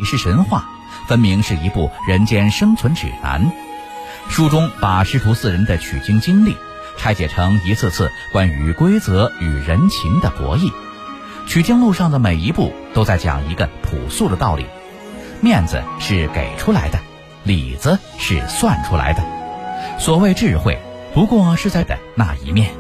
是神话，分明是一部人间生存指南。书中把师徒四人的取经经历拆解成一次次关于规则与人情的博弈。取经路上的每一步都在讲一个朴素的道理：面子是给出来的，里子是算出来的。所谓智慧，不过是在的那一面。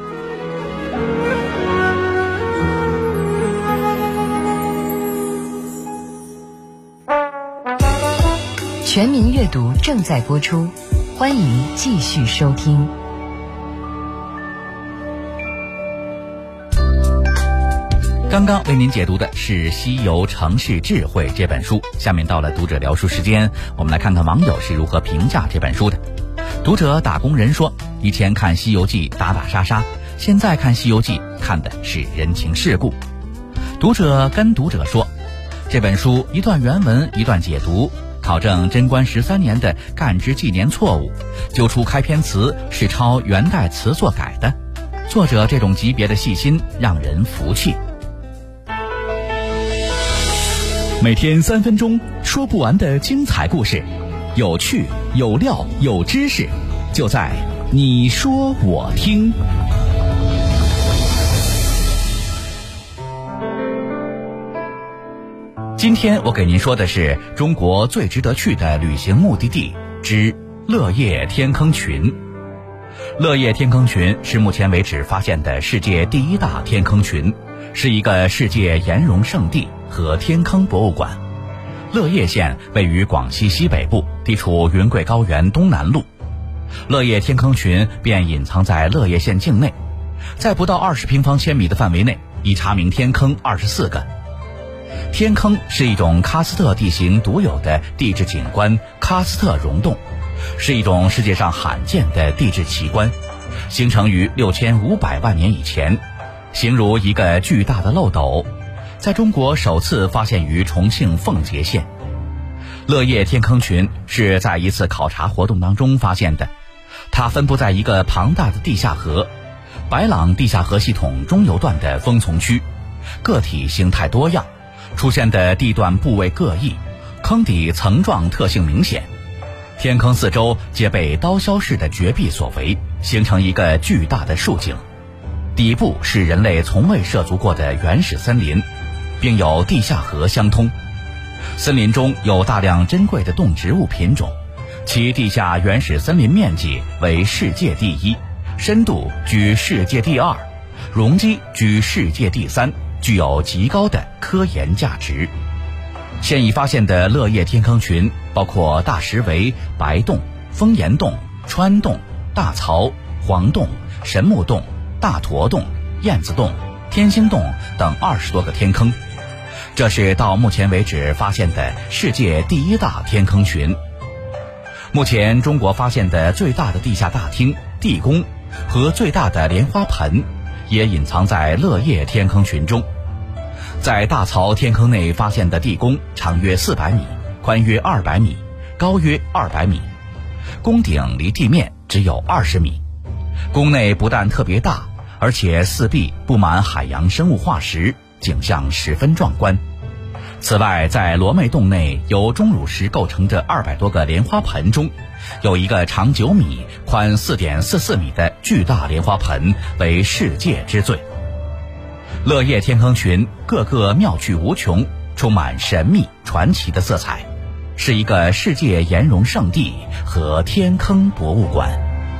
全民阅读正在播出，欢迎继续收听。 刚刚为您解读的是《西游城市智慧》这本书，下面到了读者聊书时间，我们来看看网友是如何评价这本书的。读者打工人说，以前看《西游记》打打杀杀，现在看《西游记》看的是人情世故。读者跟读者说，这本书一段原文一段解读，考证贞观13年的干支纪年错误，揪出开篇词是抄元代词作改的。作者这种级别的细心让人服气。每天3分钟，说不完的精彩故事，有趣有料有知识，就在你说我听。今天我给您说的是中国最值得去的旅行目的地之乐业天坑群。乐业天坑群是目前为止发现的世界第一大天坑群，是一个世界岩溶圣地和天坑博物馆。乐业县位于广西西北部，地处云贵高原东南麓。乐业天坑群便隐藏在乐业县境内，在不到20平方千米的范围内，已查明天坑24个。天坑是一种喀斯特地形独有的地质景观，喀斯特溶洞是一种世界上罕见的地质奇观，形成于6500万年以前，形如一个巨大的漏斗，在中国首次发现于重庆奉节县。乐业天坑群是在一次考察活动当中发现的，它分布在一个庞大的地下河白朗地下河系统中游段的风丛区，个体形态多样，出现的地段部位各异，坑底层状特性明显。天坑四周皆被刀削式的绝壁所围，形成一个巨大的竖井，底部是人类从未涉足过的原始森林，并有地下河相通。森林中有大量珍贵的动植物品种，其地下原始森林面积为世界第一，深度居世界第2，容积居世界第3，具有极高的科研价值。现已发现的乐业天坑群包括大石围、白洞、风岩洞、川洞、大槽、黄洞、神木洞、大驼洞、燕子洞、天星洞等20多个天坑。这是到目前为止发现的世界第一大天坑群。目前中国发现的最大的地下大厅、地宫和最大的莲花盆也隐藏在乐业天坑群中。在大槽天坑内发现的地宫长约400米，宽约200米，高约200米，宫顶离地面只有20米。宫内不但特别大，而且四壁布满海洋生物化石，景象十分壮观。此外，在罗妹洞内由钟乳石构成的200多个莲花盆中，有一个长9米、宽4.44米的巨大莲花盆为世界之最。乐业天坑群个个妙趣无穷，充满神秘传奇的色彩，是一个世界岩溶圣地和天坑博物馆。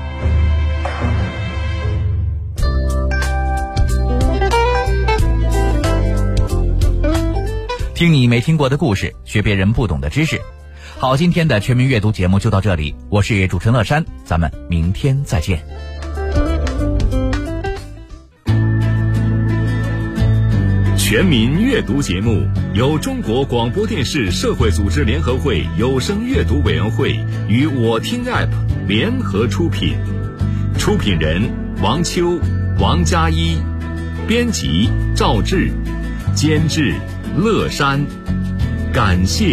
听你没听过的故事，学别人不懂的知识。好，今天的全民阅读节目就到这里，我是主持人乐山，咱们明天再见。 全民阅读节目由中国广播电视社会组织联合会有声阅读委员会与我听 App 联合出品，出品人王秋、王佳一，编辑赵志，监制乐山，感谢